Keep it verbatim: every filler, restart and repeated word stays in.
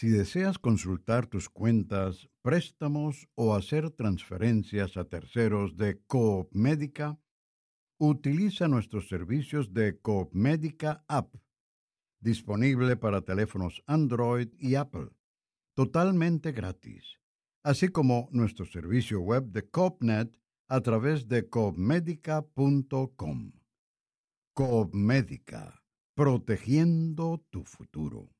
Si deseas consultar tus cuentas, préstamos o hacer transferencias a terceros de Coop Médica, utiliza nuestros servicios de Coop Médica App, disponible para teléfonos Android y Apple, totalmente gratis, así como nuestro servicio web de CoopNet a través de coop medica punto com. Coop Médica, protegiendo tu futuro.